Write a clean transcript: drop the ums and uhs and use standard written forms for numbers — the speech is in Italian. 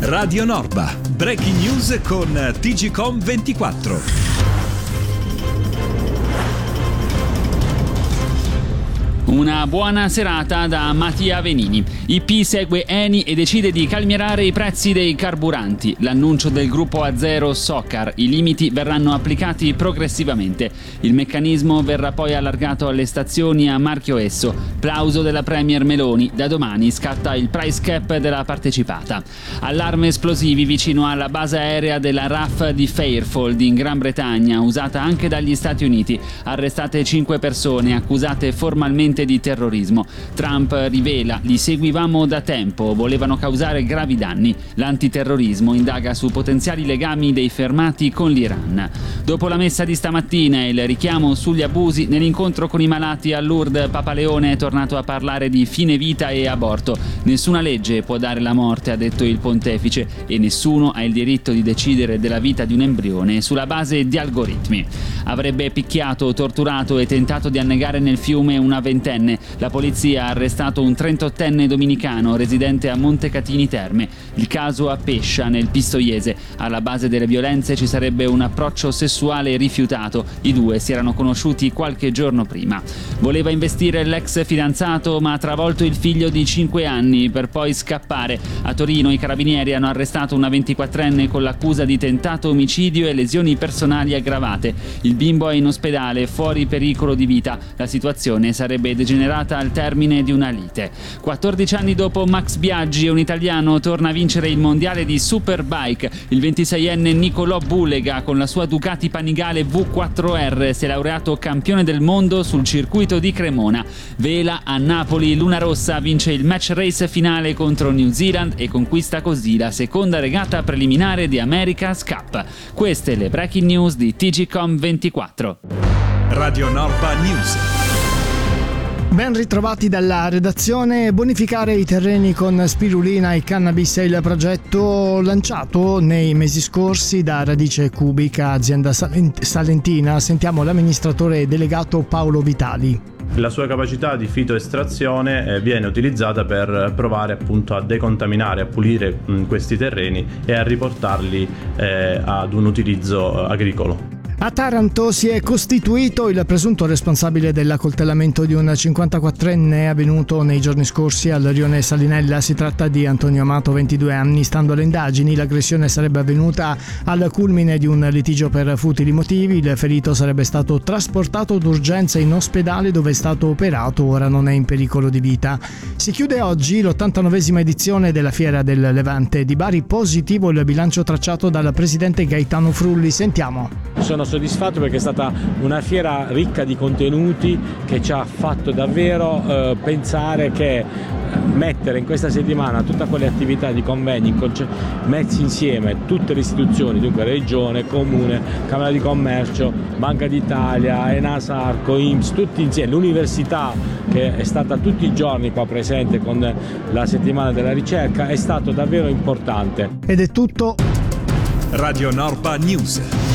Radio Norba, breaking news con TGcom 24. Una buona serata da Mattia Venini. IP segue Eni e decide di calmierare i prezzi dei carburanti. L'annuncio del gruppo Azero Socar. I limiti verranno applicati progressivamente. Il meccanismo verrà poi allargato alle stazioni a marchio Esso. Plauso della Premier Meloni. Da domani scatta il price cap della partecipata. Allarme esplosivi vicino alla base aerea della RAF di Fairfield in Gran Bretagna, usata anche dagli Stati Uniti. Arrestate 5 persone accusate formalmente di terrorismo. Trump rivela: li seguivamo da tempo, volevano causare gravi danni. L'antiterrorismo indaga su potenziali legami dei fermati con l'Iran. Dopo la messa di stamattina e il richiamo sugli abusi, nell'incontro con i malati a Lourdes, Papa Leone è tornato a parlare di fine vita e aborto. Nessuna legge può dare la morte, ha detto il pontefice, e nessuno ha il diritto di decidere della vita di un embrione sulla base di algoritmi. Avrebbe picchiato, torturato e tentato di annegare nel fiume una ventenne. La polizia ha arrestato un 38enne dominicano residente a Montecatini Terme. Il caso a Pescia, nel Pistoiese. Alla base delle violenze ci sarebbe un approccio sessuale rifiutato. I due si erano conosciuti qualche giorno prima. Voleva investire l'ex fidanzato, ma ha travolto il figlio di 5 anni per poi scappare. A Torino i carabinieri hanno arrestato una 24enne con l'accusa di tentato omicidio e lesioni personali aggravate. Il bimbo è in ospedale, fuori pericolo di vita. La situazione sarebbe degenerata al termine di una lite. 14 anni dopo Max Biaggi, un italiano torna a vincere il mondiale di Superbike. Il 26enne Nicolò Bulega, con la sua Ducati Panigale V4R, si è laureato campione del mondo sul circuito di Cremona. Vela a Napoli, Luna Rossa vince il match race finale contro New Zealand e conquista così la seconda regata preliminare di America's Cup. Queste le breaking news di TGcom 24. Radio Norba News. Ben ritrovati dalla redazione. Bonificare i terreni con spirulina e cannabis è il progetto lanciato nei mesi scorsi da Radice Cubica, azienda salentina. Sentiamo l'amministratore delegato Paolo Vitali. La sua capacità di fitoestrazione viene utilizzata per provare appunto a decontaminare, a pulire questi terreni e a riportarli ad un utilizzo agricolo. A Taranto si è costituito il presunto responsabile dell'accoltellamento di un 54enne avvenuto nei giorni scorsi al rione Salinella. Si tratta di Antonio Amato, 22 anni. Stando alle indagini, l'aggressione sarebbe avvenuta al culmine di un litigio per futili motivi. Il ferito sarebbe stato trasportato d'urgenza in ospedale dove è stato operato, ora non è in pericolo di vita. Si chiude oggi l'89esima edizione della Fiera del Levante di Bari. Positivo il bilancio tracciato dal presidente Gaetano Frulli. Sentiamo. Sono soddisfatto perché è stata una fiera ricca di contenuti che ci ha fatto davvero pensare che mettere in questa settimana tutte quelle attività di convegni messi insieme, tutte le istituzioni, dunque Regione, Comune, Camera di Commercio, Banca d'Italia, Enasarco, INPS, tutti insieme, l'università che è stata tutti i giorni qua presente con la settimana della ricerca, è stato davvero importante. Ed è tutto. Radio Norba News.